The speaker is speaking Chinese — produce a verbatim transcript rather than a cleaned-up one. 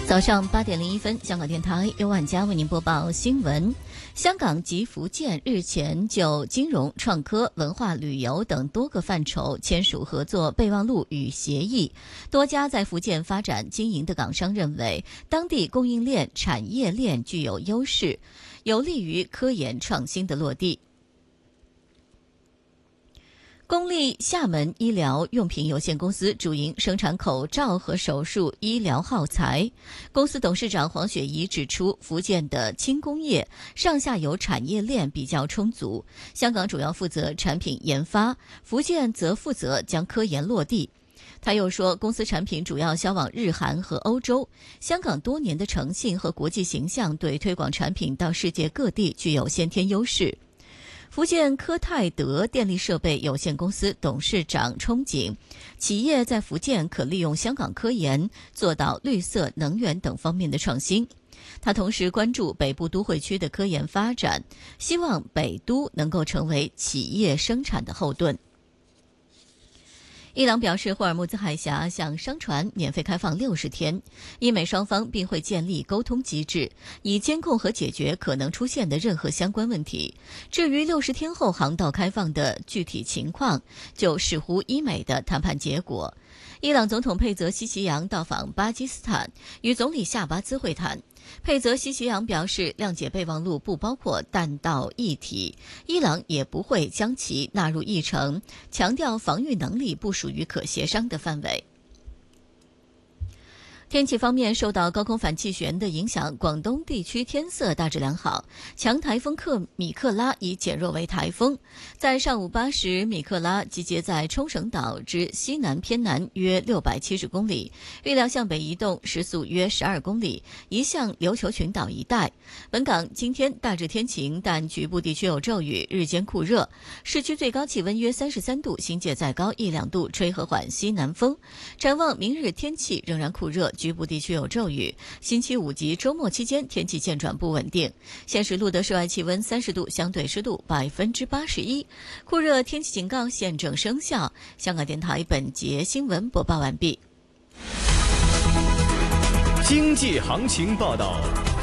早上八点零一分，香港电台由万家为您播报新闻。香港及福建日前就金融、创科、文化旅游等多个范畴签署合作备忘录与协议。多家在福建发展经营的港商认为，当地供应链、产业链具有优势，有利于科研创新的落地。公立厦门医疗用品有限公司主营生产口罩和手术医疗耗材。公司董事长黄雪怡指出，福建的轻工业上下游产业链比较充足，香港主要负责产品研发，福建则负责将科研落地。他又说，公司产品主要销往日韩和欧洲，香港多年的诚信和国际形象对推广产品到世界各地具有先天优势。福建科泰德电力设备有限公司董事长憧憬，企业在福建可利用香港科研做到绿色能源等方面的创新。他同时关注北部都会区的科研发展，希望北都能够成为企业生产的后盾。伊朗表示，霍尔木兹海峡向商船免费开放六十天，伊美双方并会建立沟通机制，以监控和解决可能出现的任何相关问题。至于六十天后航道开放的具体情况，就视乎伊美的谈判结果。伊朗总统佩泽西奇扬到访巴基斯坦，与总理夏巴兹会谈。佩泽西奇扬表示，谅解备忘录不包括弹道议题，伊朗也不会将其纳入议程，强调防御能力不属于可协商的范围。天气方面，受到高空反气旋的影响，广东地区天色大致良好。强台风克米克拉已减弱为台风，在上午八时，米克拉集结在冲绳岛之西南偏南约六百七十公里，预料向北移动，时速约十二公里，移向琉球群岛一带。本港今天大致天晴，但局部地区有骤雨，日间酷热，市区最高气温约三十三度，新界再高一两度，吹和缓西南风。展望明日天气仍然酷热，局部地区有骤雨，星期五及周末期间天气渐转不稳定。现时录得室外气温三十度，相对湿度百分之八十一，酷热天气警告现正生效。香港电台本节新闻播报完毕。 经济行情报道。